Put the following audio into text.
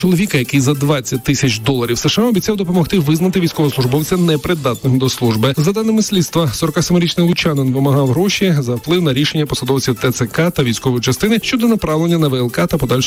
чоловіка, який за $20,000 США обіцяв допомогти визнати військовослужбовця непридатним до служби. За даними слідства, 47-річний лучанин вимагав гроші за вплив на рішення посадовців ТЦК та військової частини щодо направлення на ВЛК та подальшого